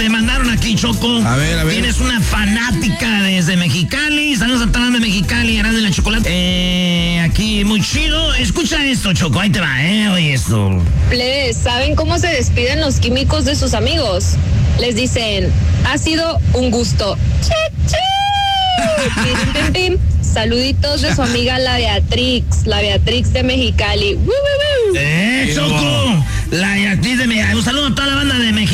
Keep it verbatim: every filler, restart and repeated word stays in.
Te mandaron aquí, Choco. A ver, a ver. Tienes una fanática desde Mexicali. Saludos a todas de Mexicali, harán de la chocolate. Eh, aquí, muy chido. Escucha esto, Choco. Ahí te va, ¿eh? Oye, esto. Plebes, ¿saben cómo se despiden los químicos de sus amigos? Les dicen, ha sido un gusto. ¡Chi, chi! Pim, pim, pim. Saluditos de su amiga la Beatrix, la Beatrix de Mexicali. ¡Woo, woo, woo! ¡Eh, Choco! La actriz de Mexicali. Un saludo a toda la banda de Mexicali.